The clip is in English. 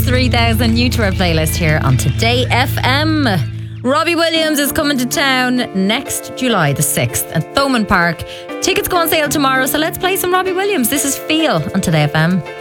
3000 new to our playlist here on Today FM. Robbie Williams is coming to town next July the 6th at Thomond Park. Tickets go on sale tomorrow, so let's play some Robbie Williams. This is Feel on Today FM.